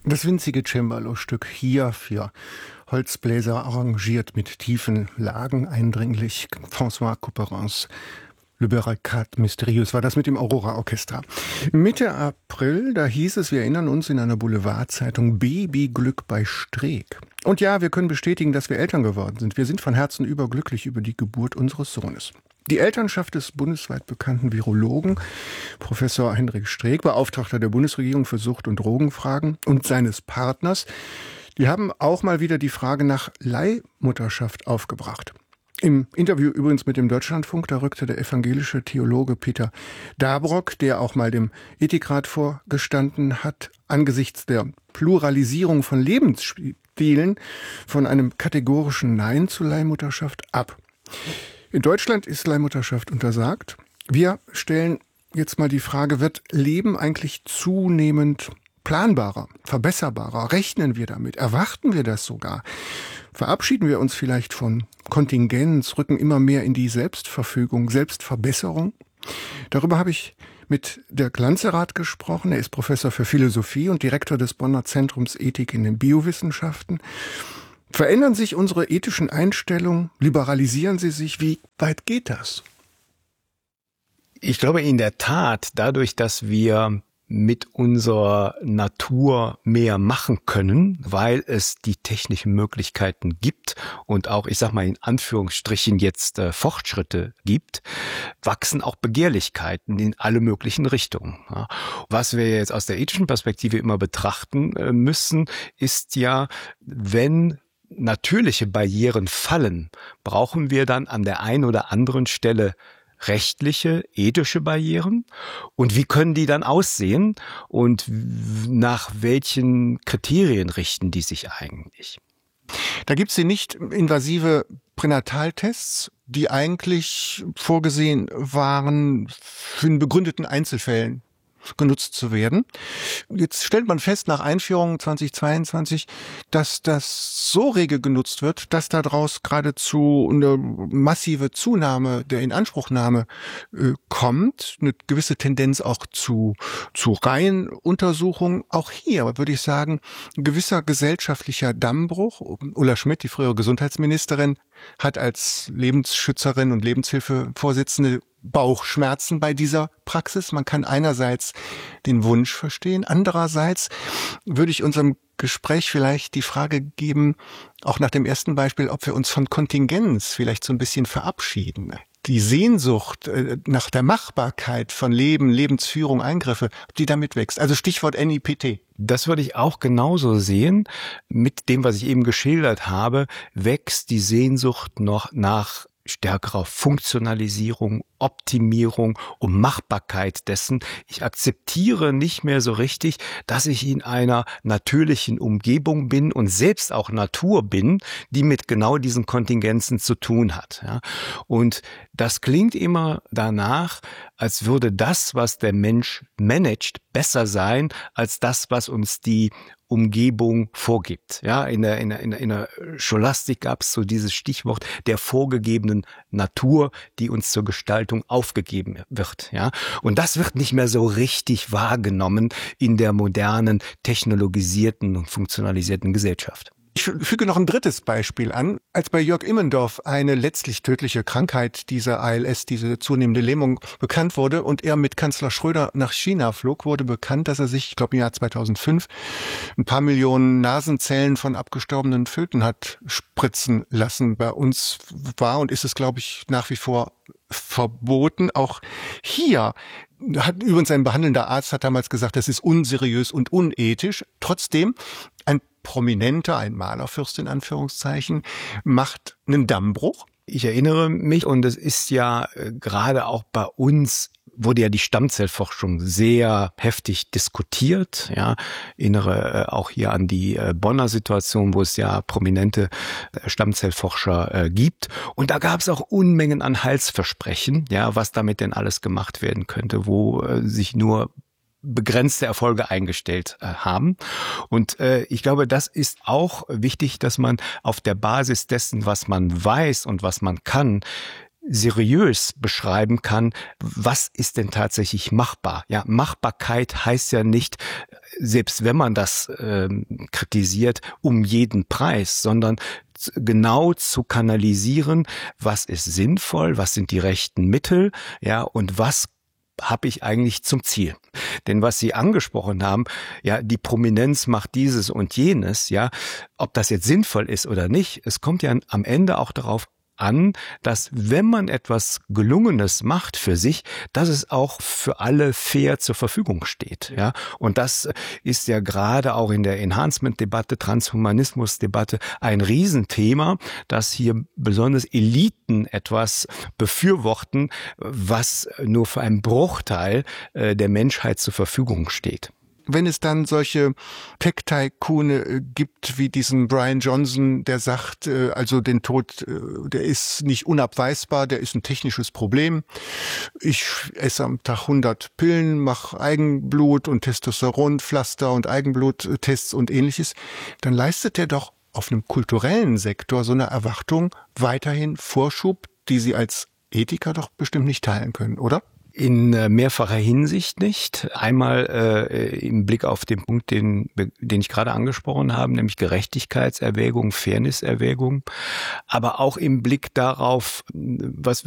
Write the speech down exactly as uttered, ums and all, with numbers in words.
Das winzige Cembalo-Stück hier für Holzbläser arrangiert mit tiefen Lagen eindringlich. François Couperins Le Barricade Mystérieuse war das mit dem Aurora-Orchester. Mitte April, da hieß es, wir erinnern uns, in einer Boulevardzeitung, Babyglück bei Streeck. Und ja, wir können bestätigen, dass wir Eltern geworden sind. Wir sind von Herzen überglücklich über die Geburt unseres Sohnes. Die Elternschaft des bundesweit bekannten Virologen Professor Hendrik Streeck, Beauftragter der Bundesregierung für Sucht- und Drogenfragen, und seines Partners, die haben auch mal wieder die Frage nach Leihmutterschaft aufgebracht. Im Interview übrigens mit dem Deutschlandfunk, da rückte der evangelische Theologe Peter Dabrock, der auch mal dem Ethikrat vorgestanden hat, angesichts der Pluralisierung von Lebensstilen von einem kategorischen Nein zu Leihmutterschaft ab. In Deutschland ist Leihmutterschaft untersagt. Wir stellen jetzt mal die Frage, wird Leben eigentlich zunehmend planbarer, verbesserbarer? Rechnen wir damit? Erwarten wir das sogar? Verabschieden wir uns vielleicht von Kontingenz, rücken immer mehr in die Selbstverfügung, Selbstverbesserung? Darüber habe ich mit Dirk Lanzerath gesprochen. Er ist Professor für Philosophie und Direktor des Bonner Zentrums Ethik in den Biowissenschaften. Verändern sich unsere ethischen Einstellungen? Liberalisieren sie sich? Wie weit geht das? Ich glaube in der Tat, dadurch, dass wir mit unserer Natur mehr machen können, weil es die technischen Möglichkeiten gibt und auch, ich sag mal in Anführungsstrichen jetzt äh, Fortschritte gibt, wachsen auch Begehrlichkeiten in alle möglichen Richtungen. Ja. Was wir jetzt aus der ethischen Perspektive immer betrachten äh, müssen, ist ja, wenn natürliche Barrieren fallen, brauchen wir dann an der einen oder anderen Stelle rechtliche, ethische Barrieren, und wie können die dann aussehen und nach welchen Kriterien richten die sich eigentlich? Da gibt es die nicht invasive Pränataltests, die eigentlich vorgesehen waren, für einen begründeten Einzelfällen genutzt zu werden. Jetzt stellt man fest, nach Einführung zweitausendzweiundzwanzig, dass das so rege genutzt wird, dass daraus geradezu eine massive Zunahme der Inanspruchnahme äh, kommt, eine gewisse Tendenz auch zu zu Reihenuntersuchungen. Auch hier würde ich sagen, ein gewisser gesellschaftlicher Dammbruch. Ulla Schmidt, die frühere Gesundheitsministerin, hat als Lebensschützerin und Lebenshilfevorsitzende Bauchschmerzen bei dieser Praxis. Man kann einerseits den Wunsch verstehen, andererseits würde ich unserem Gespräch vielleicht die Frage geben, auch nach dem ersten Beispiel, ob wir uns von Kontingenz vielleicht so ein bisschen verabschieden. Die Sehnsucht nach der Machbarkeit von Leben, Lebensführung, Eingriffe, ob die damit wächst. Also Stichwort N I P T. Das würde ich auch genauso sehen. Mit dem, was ich eben geschildert habe, wächst die Sehnsucht noch nach stärkerer Funktionalisierung, Optimierung und Machbarkeit dessen. Ich akzeptiere nicht mehr so richtig, dass ich in einer natürlichen Umgebung bin und selbst auch Natur bin, die mit genau diesen Kontingenzen zu tun hat. Ja. Und das klingt immer danach, als würde das, was der Mensch managt, besser sein als das, was uns die Umgebung vorgibt. Ja, in der, in der, in der, in der Scholastik gab es so dieses Stichwort der vorgegebenen Natur, die uns zur Gestaltung aufgegeben wird. Ja, und das wird nicht mehr so richtig wahrgenommen in der modernen, technologisierten und funktionalisierten Gesellschaft. Ich füge noch ein drittes Beispiel an. Als bei Jörg Immendorf eine letztlich tödliche Krankheit, diese A L S, diese zunehmende Lähmung, bekannt wurde und er mit Kanzler Schröder nach China flog, wurde bekannt, dass er sich, ich glaube im Jahr zweitausendfünf, ein paar Millionen Nasenzellen von abgestorbenen Föten hat spritzen lassen. Bei uns war und ist es, glaube ich, nach wie vor verboten. Auch hier hat übrigens ein behandelnder Arzt hat damals gesagt, das ist unseriös und unethisch. Trotzdem, ein Prominenter, ein Malerfürst in Anführungszeichen, macht einen Dammbruch. Ich erinnere mich, und es ist ja äh, gerade auch bei uns, wurde ja die Stammzellforschung sehr heftig diskutiert. Ja, erinnere äh, auch hier an die äh, Bonner Situation, wo es ja prominente äh, Stammzellforscher äh, gibt. Und da gab es auch Unmengen an Heilsversprechen, ja, was damit denn alles gemacht werden könnte, wo äh, sich nur begrenzte Erfolge eingestellt äh, haben. Und äh, ich glaube, das ist auch wichtig, dass man auf der Basis dessen, was man weiß und was man kann, seriös beschreiben kann, was ist denn tatsächlich machbar. Ja, Machbarkeit heißt ja nicht, selbst wenn man das äh, kritisiert, um jeden Preis, sondern genau zu kanalisieren, was ist sinnvoll, was sind die rechten Mittel, ja, und was habe ich eigentlich zum Ziel? Denn was Sie angesprochen haben, ja, die Prominenz macht dieses und jenes, ja, ob das jetzt sinnvoll ist oder nicht, es kommt ja am Ende auch darauf an, dass wenn man etwas Gelungenes macht für sich, dass es auch für alle fair zur Verfügung steht. Ja, und das ist ja gerade auch in der Enhancement-Debatte, Transhumanismus-Debatte ein Riesenthema, dass hier besonders Eliten etwas befürworten, was nur für einen Bruchteil der Menschheit zur Verfügung steht. Wenn es dann solche Tech-Tycoone gibt, wie diesen Brian Johnson, der sagt, also den Tod, der ist nicht unabweisbar, der ist ein technisches Problem. Ich esse am Tag hundert Pillen, mache Eigenblut- und Testosteronpflaster und Eigenbluttests und ähnliches, dann leistet er doch auf einem kulturellen Sektor so eine Erwartung weiterhin Vorschub, die Sie als Ethiker doch bestimmt nicht teilen können, oder? In mehrfacher Hinsicht nicht. Einmal äh, im Blick auf den Punkt, den, den ich gerade angesprochen habe, nämlich Gerechtigkeitserwägung, Fairnesserwägung, aber auch im Blick darauf, was